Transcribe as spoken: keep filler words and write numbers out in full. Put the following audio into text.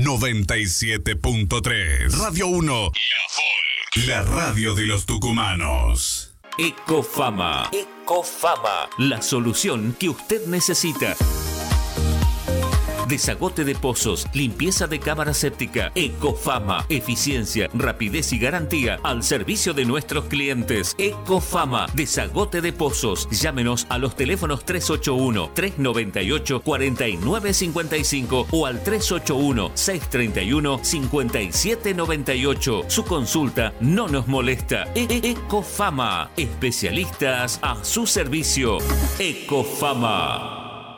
noventa y siete punto tres. Radio uno. La Folk. La radio de los tucumanos. Ecofama. Ecofama. La solución que usted necesita. Desagote de pozos, limpieza de cámara séptica. Ecofama, eficiencia, rapidez y garantía al servicio de nuestros clientes. Ecofama, desagote de pozos. Llámenos a los teléfonos tres ocho uno, tres nueve ocho, cuatro nueve cinco cinco o al tres ocho uno, seis tres uno, cinco siete nueve ocho. Su consulta no nos molesta. E -e Ecofama, especialistas a su servicio. Ecofama.